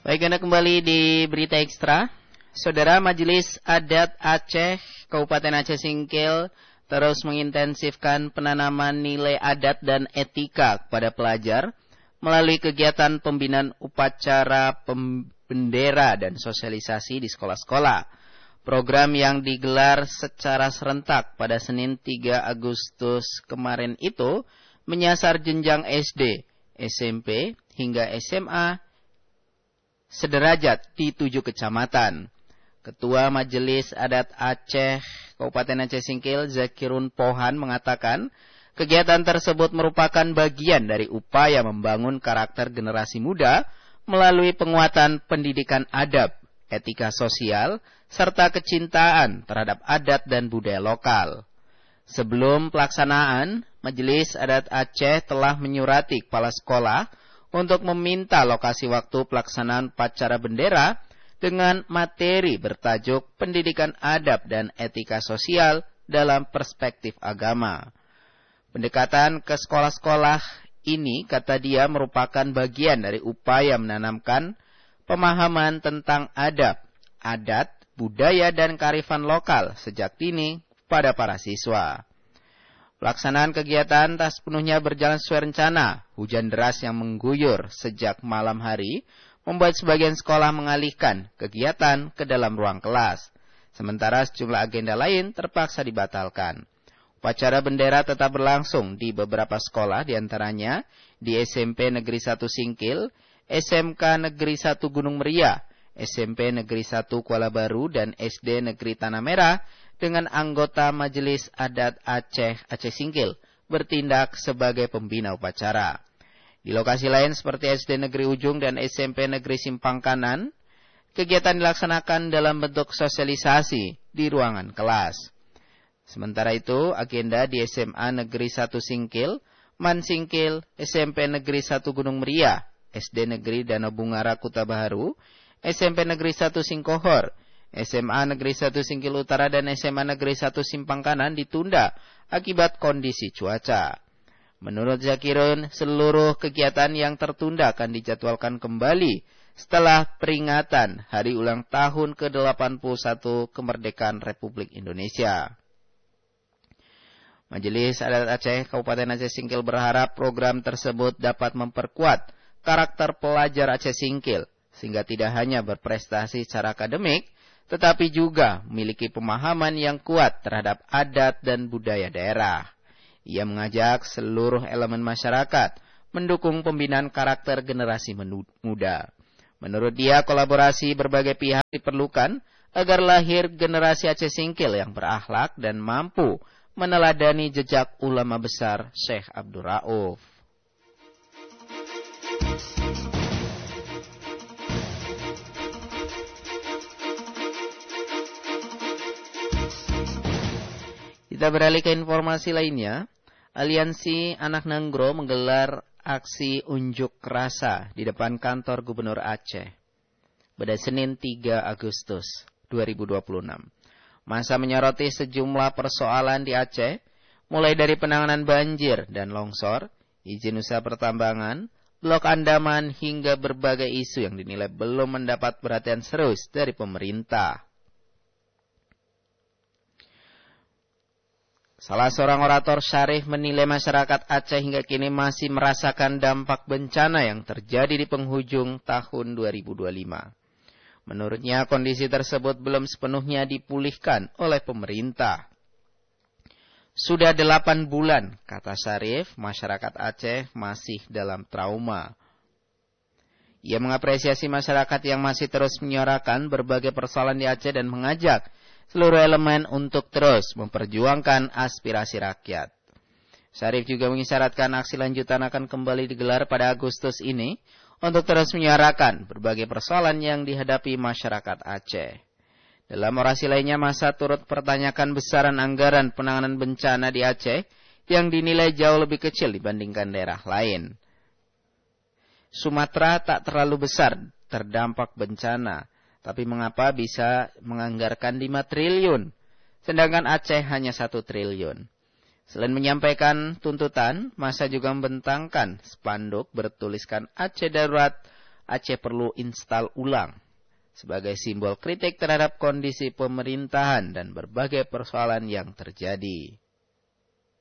Baik, Anda kembali di Berita Ekstra. Saudara, Majelis Adat Aceh, Kabupaten Aceh Singkil terus mengintensifkan penanaman nilai adat dan etika kepada pelajar melalui kegiatan pembinaan upacara bendera dan sosialisasi di sekolah-sekolah. Program yang digelar secara serentak pada Senin 3 Agustus kemarin itu menyasar jenjang SD, SMP, hingga SMA sederajat di 7 kecamatan. Ketua Majelis Adat Aceh, Kabupaten Aceh Singkil, Zakirun Pohan mengatakan, kegiatan tersebut merupakan bagian dari upaya membangun karakter generasi muda melalui penguatan pendidikan adab, etika sosial, serta kecintaan terhadap adat dan budaya lokal. Sebelum pelaksanaan, Majelis Adat Aceh telah menyurati kepala sekolah untuk meminta lokasi waktu pelaksanaan upacara bendera dengan materi bertajuk pendidikan adab dan etika sosial dalam perspektif agama. Pendekatan ke sekolah-sekolah ini, kata dia, merupakan bagian dari upaya menanamkan pemahaman tentang adab, adat, budaya, dan kearifan lokal sejak dini pada para siswa. Pelaksanaan kegiatan tak sepenuhnya berjalan sesuai rencana. Hujan deras yang mengguyur sejak malam hari membuat sebagian sekolah mengalihkan kegiatan ke dalam ruang kelas. Sementara sejumlah agenda lain terpaksa dibatalkan. Upacara bendera tetap berlangsung di beberapa sekolah, diantaranya di SMP Negeri 1 Singkil, SMK Negeri 1 Gunung Meriah, SMP Negeri 1 Kuala Baru, dan SD Negeri Tanah Merah, dengan anggota Majelis Adat Aceh Singkil bertindak sebagai pembina upacara. Di lokasi lain seperti SD Negeri Ujung dan SMP Negeri Simpang Kanan, kegiatan dilaksanakan dalam bentuk sosialisasi di ruangan kelas. Sementara itu, agenda di SMA Negeri 1 Singkil, Man Singkil, SMP Negeri 1 Gunung Meriah, SD Negeri Danau Bungara Kuta Baharu, SMP Negeri 1 Singkohor, SMA Negeri 1 Singkil Utara, dan SMA Negeri 1 Simpang Kanan ditunda akibat kondisi cuaca. Menurut Zakirun, seluruh kegiatan yang tertunda akan dijadwalkan kembali setelah peringatan Hari Ulang Tahun ke-81 Kemerdekaan Republik Indonesia. Majelis Adat Aceh Kabupaten Aceh Singkil berharap program tersebut dapat memperkuat karakter pelajar Aceh Singkil, sehingga tidak hanya berprestasi secara akademik, tetapi juga memiliki pemahaman yang kuat terhadap adat dan budaya daerah. Ia mengajak seluruh elemen masyarakat mendukung pembinaan karakter generasi muda. Menurut dia, kolaborasi berbagai pihak diperlukan agar lahir generasi Aceh Singkil yang berakhlak dan mampu meneladani jejak ulama besar Syekh Abdul Rauf. Kita beralih ke informasi lainnya. Aliansi Anak Nanggro menggelar aksi unjuk rasa di depan kantor Gubernur Aceh pada Senin 3 Agustus 2026. Masa menyoroti sejumlah persoalan di Aceh, mulai dari penanganan banjir dan longsor, izin usaha pertambangan, Blok Andaman, hingga berbagai isu yang dinilai belum mendapat perhatian serius dari pemerintah. Salah seorang orator Syarif menilai masyarakat Aceh hingga kini masih merasakan dampak bencana yang terjadi di penghujung tahun 2025. Menurutnya, kondisi tersebut belum sepenuhnya dipulihkan oleh pemerintah. Sudah 8 bulan, kata Syarif, masyarakat Aceh masih dalam trauma. Ia mengapresiasi masyarakat yang masih terus menyuarakan berbagai persoalan di Aceh dan mengajak seluruh elemen untuk terus memperjuangkan aspirasi rakyat. Syarif juga mengisyaratkan aksi lanjutan akan kembali digelar pada Agustus ini untuk terus menyuarakan berbagai persoalan yang dihadapi masyarakat Aceh. Dalam orasi lainnya, masa turut pertanyakan besaran anggaran penanganan bencana di Aceh yang dinilai jauh lebih kecil dibandingkan daerah lain. Sumatera tak terlalu besar terdampak bencana, tapi mengapa bisa menganggarkan 5 triliun, sedangkan Aceh hanya 1 triliun. Selain menyampaikan tuntutan, massa juga membentangkan spanduk bertuliskan Aceh Darurat Aceh perlu install ulang sebagai simbol kritik terhadap kondisi pemerintahan dan berbagai persoalan yang terjadi.